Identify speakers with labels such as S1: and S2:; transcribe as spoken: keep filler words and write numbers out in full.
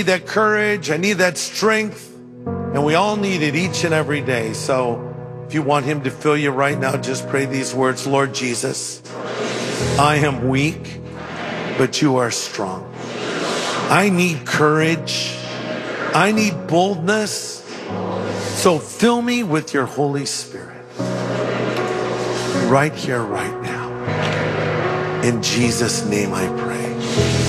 S1: that courage. I need that strength. And we all need it each and every day. So if you want him to fill you right now, just pray these words. Lord Jesus, I am weak, but you are strong. I need courage. I need boldness. So fill me with your Holy Spirit right here, right now. In Jesus' name I pray.